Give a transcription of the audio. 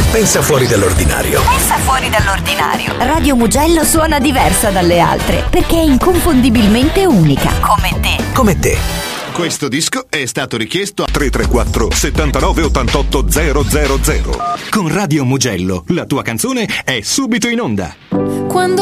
Pensa fuori dall'ordinario. Pensa fuori dall'ordinario. Radio Mugello suona diversa dalle altre perché è inconfondibilmente unica. Come te. Come te. Questo disco è stato richiesto a 334 79 88 000. Con Radio Mugello la tua canzone è subito in onda. Quando